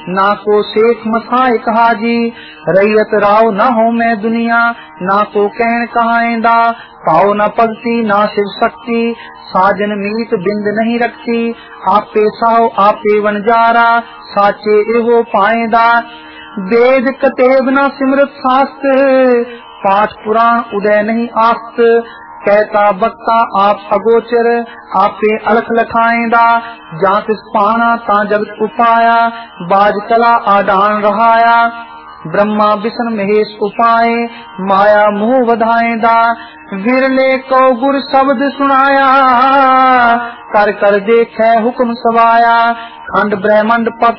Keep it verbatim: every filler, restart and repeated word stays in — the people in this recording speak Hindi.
ना को शेख मसाए कहा जी। रैयत राव न हो मैं दुनिया, ना को कहन कहाएंदा। पाओ न पगती ना शिव शक्ति, साजन मीत बिंद नहीं रखती। आपे साओ आपे वनजारा, साचे एवो पाएंदा। वेद कतेब न सिमरत शास्त्र, पाठ पुराण उदय नहीं आस्त। कहता बक्ता आप अगोचर, आपे अलख लखाएंदा। जात पाना ता जगत उपाया, बाज कला आडान रहाया। ब्रह्मा विष्णु महेश उपाय, माया मोह वधाएंदा। विरले को गुर शब्द सुनाया, कर कर देखे हुक्म सवाया। खंड ब्रह्मंड पत